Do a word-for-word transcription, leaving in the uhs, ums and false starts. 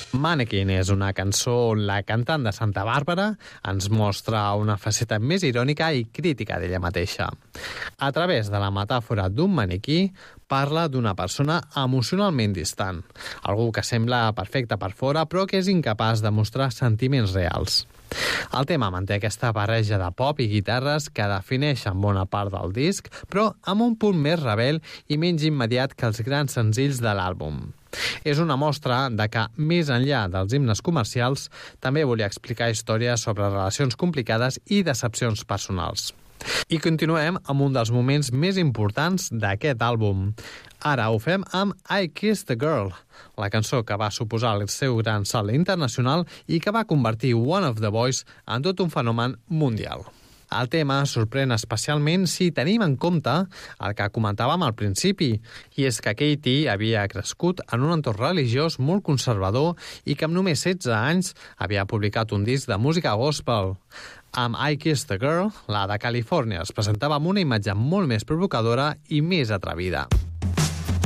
Mannequin és una cançó on la cantant de Santa Bàrbara ens mostra una faceta més irònica i crítica d'ella mateixa. A través de la metàfora d'un maniquí, parla d'una persona emocionalment distant, algú que sembla perfecte per fora però que és incapaç de mostrar sentiments reals. El tema manté aquesta barreja de pop i guitarres que defineixen bona part del disc, però amb un punt més rebel i menys immediat que els grans senzills de l'àlbum. És una mostra de que, més enllà dels himnes comercials, també volia explicar històries sobre relacions complicades i decepcions personals. I continuem amb un dels moments més importants d'aquest àlbum. Ara ho fem amb I Kissed a Girl, la cançó que va suposar el seu gran salt internacional i que va convertir One of the Boys en tot un fenomen mundial. El tema sorprèn especialment si tenim en compte el que comentàvem al principi, i és que Katie havia crescut en un entorn religiós molt conservador i que amb només setze anys havia publicat un disc de música gospel. Amb I Kissed a Girl, la de Califòrnia es presentava amb una imatge molt més provocadora i més atrevida.